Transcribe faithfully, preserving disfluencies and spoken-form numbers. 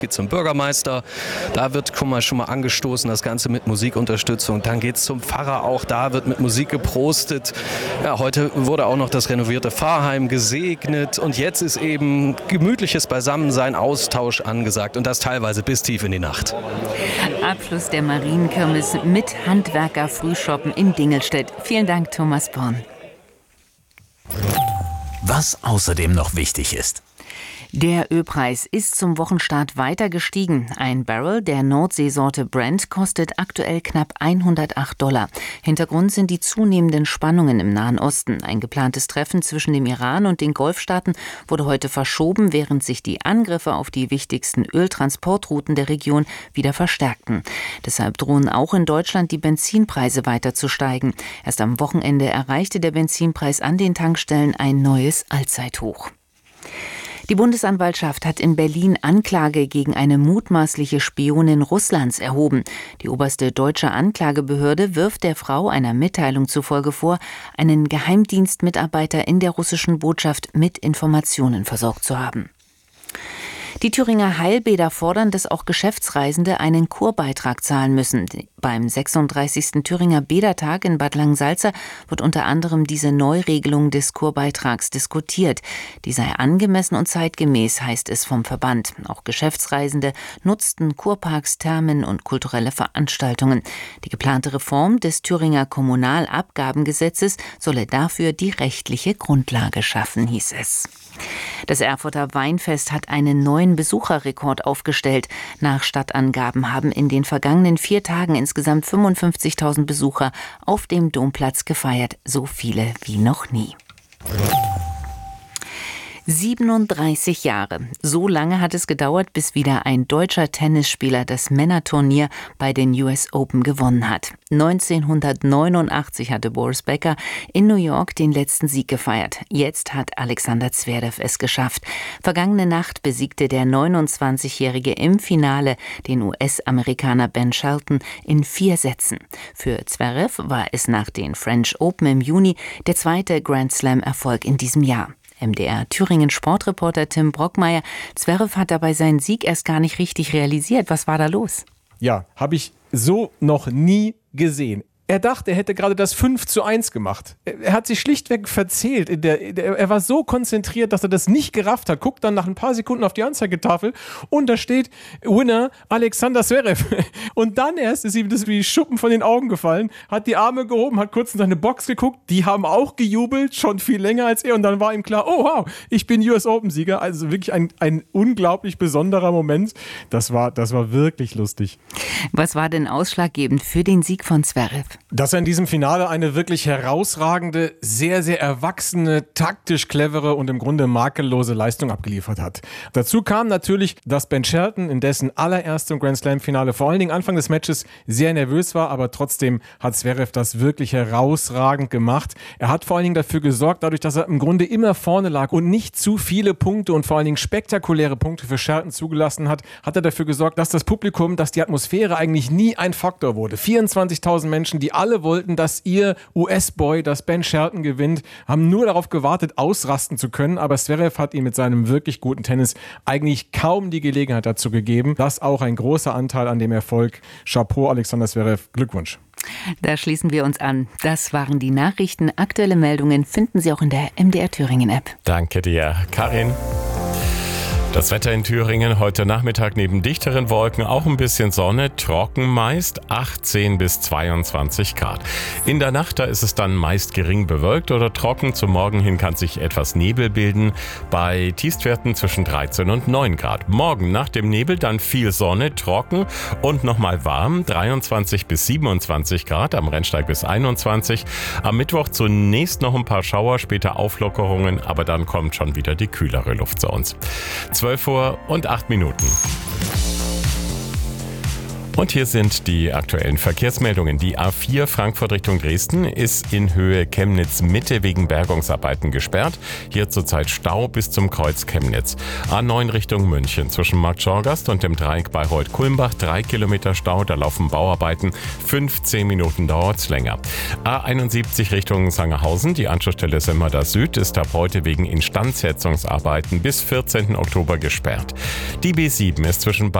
Geht zum Bürgermeister, da wird guck mal, schon mal angestoßen, das Ganze mit Musikunterstützung. Dann geht es zum Pfarrer, auch da wird mit Musik geprostet. Ja, heute wurde auch noch das renovierte Pfarrheim gesegnet und jetzt ist eben gemütliches Beisammensein, Austausch angesagt und das teilweise bis tief in die Nacht. Abschluss der Marienkirmes mit Handwerker-Frühschoppen in Dingelstedt. Vielen Dank, Thomas Born. Was außerdem noch wichtig ist. Der Ölpreis ist zum Wochenstart weiter gestiegen. Ein Barrel der Nordseesorte Brent kostet aktuell knapp hundertacht Dollar. Hintergrund sind die zunehmenden Spannungen im Nahen Osten. Ein geplantes Treffen zwischen dem Iran und den Golfstaaten wurde heute verschoben, während sich die Angriffe auf die wichtigsten Öltransportrouten der Region wieder verstärkten. Deshalb drohen auch in Deutschland die Benzinpreise weiter zu steigen. Erst am Wochenende erreichte der Benzinpreis an den Tankstellen ein neues Allzeithoch. Die Bundesanwaltschaft hat in Berlin Anklage gegen eine mutmaßliche Spionin Russlands erhoben. Die oberste deutsche Anklagebehörde wirft der Frau einer Mitteilung zufolge vor, einen Geheimdienstmitarbeiter in der russischen Botschaft mit Informationen versorgt zu haben. Die Thüringer Heilbäder fordern, dass auch Geschäftsreisende einen Kurbeitrag zahlen müssen. Beim sechsunddreißigsten Thüringer Bädertag in Bad Langensalza wird unter anderem diese Neuregelung des Kurbeitrags diskutiert. Die sei angemessen und zeitgemäß, heißt es vom Verband. Auch Geschäftsreisende nutzten Kurparks, Thermen und kulturelle Veranstaltungen. Die geplante Reform des Thüringer Kommunalabgabengesetzes solle dafür die rechtliche Grundlage schaffen, hieß es. Das Erfurter Weinfest hat einen neuen Besucherrekord aufgestellt. Nach Stadtangaben haben in den vergangenen vier Tagen insgesamt fünfundfünfzigtausend Besucher auf dem Domplatz gefeiert. So viele wie noch nie. siebenunddreißig Jahre. So lange hat es gedauert, bis wieder ein deutscher Tennisspieler das Männerturnier bei den U S Open gewonnen hat. neunzehnhundertneunundachtzig hatte Boris Becker in New York den letzten Sieg gefeiert. Jetzt hat Alexander Zverev es geschafft. Vergangene Nacht besiegte der neunundzwanzigjährige im Finale den U S-Amerikaner Ben Shelton in vier Sätzen. Für Zverev war es nach den French Open im Juni der zweite Grand Slam-Erfolg in diesem Jahr. M D R-Thüringen-Sportreporter Tim Brockmeier. Zverev hat dabei seinen Sieg erst gar nicht richtig realisiert. Was war da los? Ja, habe ich so noch nie gesehen. Er dachte, er hätte gerade das fünf zu eins gemacht. Er hat sich schlichtweg verzählt. In der, in der, er war so konzentriert, dass er das nicht gerafft hat. Guckt dann nach ein paar Sekunden auf die Anzeigetafel und da steht Winner Alexander Zverev. Und dann erst ist ihm das wie Schuppen von den Augen gefallen, hat die Arme gehoben, hat kurz in seine Box geguckt. Die haben auch gejubelt, schon viel länger als er. Und dann war ihm klar, oh wow, ich bin U S Open-Sieger. Also wirklich ein, ein unglaublich besonderer Moment. Das war, das war wirklich lustig. Was war denn ausschlaggebend für den Sieg von Zverev? Dass er in diesem Finale eine wirklich herausragende, sehr, sehr erwachsene, taktisch clevere und im Grunde makellose Leistung abgeliefert hat. Dazu kam natürlich, dass Ben Shelton in dessen allererstem Grand Slam-Finale vor allen Dingen Anfang des Matches sehr nervös war, aber trotzdem hat Zverev das wirklich herausragend gemacht. Er hat vor allen Dingen dafür gesorgt, dadurch, dass er im Grunde immer vorne lag und nicht zu viele Punkte und vor allen Dingen spektakuläre Punkte für Shelton zugelassen hat, hat er dafür gesorgt, dass das Publikum, dass die Atmosphäre eigentlich nie ein Faktor wurde. vierundzwanzigtausend Menschen, die alle wollten, dass ihr U S-Boy, dass Ben Shelton gewinnt, haben nur darauf gewartet, ausrasten zu können, aber Zverev hat ihm mit seinem wirklich guten Tennis eigentlich kaum die Gelegenheit dazu gegeben. Das auch ein großer Anteil an dem Erfolg. Chapeau, Alexander Zverev, Glückwunsch. Da schließen wir uns an. Das waren die Nachrichten. Aktuelle Meldungen finden Sie auch in der M D R Thüringen App. Danke dir, Karin. Das Wetter in Thüringen heute Nachmittag neben dichteren Wolken auch ein bisschen Sonne, trocken meist, achtzehn bis zweiundzwanzig Grad. In der Nacht, da ist es dann meist gering bewölkt oder trocken. Zum Morgen hin kann sich etwas Nebel bilden, bei Tiefstwerten zwischen dreizehn und neun Grad. Morgen nach dem Nebel dann viel Sonne, trocken und nochmal warm, dreiundzwanzig bis siebenundzwanzig Grad, am Rennsteig bis einundzwanzig. Am Mittwoch zunächst noch ein paar Schauer, später Auflockerungen, aber dann kommt schon wieder die kühlere Luft zu uns. zwölf Uhr und acht Minuten. Und hier sind die aktuellen Verkehrsmeldungen. Die A vier Frankfurt Richtung Dresden ist in Höhe Chemnitz Mitte wegen Bergungsarbeiten gesperrt. Hier zurzeit Stau bis zum Kreuz Chemnitz. A neun Richtung München zwischen Markt Schorgast und dem Dreieck Bayreuth-Kulmbach. Drei Kilometer Stau, da laufen Bauarbeiten. fünfzehn Minuten dauert's länger. A einundsiebzig Richtung Sangerhausen. Die Anschlussstelle Semmada Süd ist ab heute wegen Instandsetzungsarbeiten bis vierzehnten Oktober gesperrt. Die B sieben ist zwischen